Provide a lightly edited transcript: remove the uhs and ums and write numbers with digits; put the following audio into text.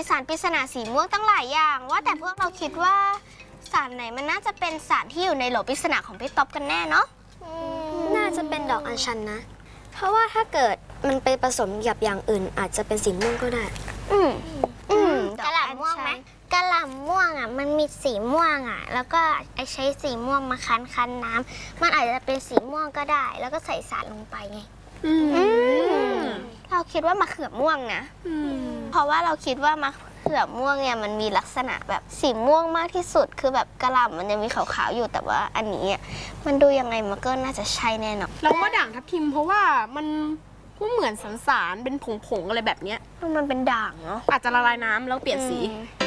สารปริศนาสีม่วงตั้งหลายอย่างว่าแต่พวกเราคิดว่าสารไหนมันน่าจะเป็นสารที่อยู่ในโหลปริศนาของพี่ต๊อบกันแน่เนาะน่าจะเป็นดอกอัญชันนะเพราะว่าถ้าเกิดมันไปผสมกับอย่างอื่นอาจจะเป็นสีม่วงก็ได้กะหล่ำม่วงไหมกะหล่ำม่วงอ่ะมันมีสีม่วงอ่ะแล้วก็ใช้สีม่วงมาคั้นน้ำมันอาจจะเป็นสีม่วงก็ได้ แล้วก็ใส่สารลงไปไงเราคิดว่ามะเขือม่วงนะเพราะว่าเราคิดว่ามะเขือม่วงเนี่ยมันมีลักษณะแบบสีม่วงมากที่สุดคือแบบกะหล่ำมันยังมีขาวๆอยู่แต่ว่าอันนี้มันดูยังไงมันก็น่าจะใช่แน่นอนเราว่าด่างทับทิมเพราะว่ามันเหมือนสารเป็นผงๆอะไรแบบเนี้ยมันเป็นด่างเนาะอาจจะละลายน้ำแล้วเปลี่ยนสี